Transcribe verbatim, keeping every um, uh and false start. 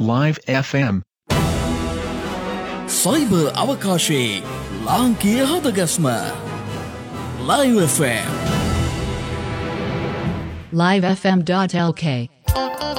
Live F M. Cyber අවකාශයේ ලාංකීය හදගස්ම Live F M live f m dot l k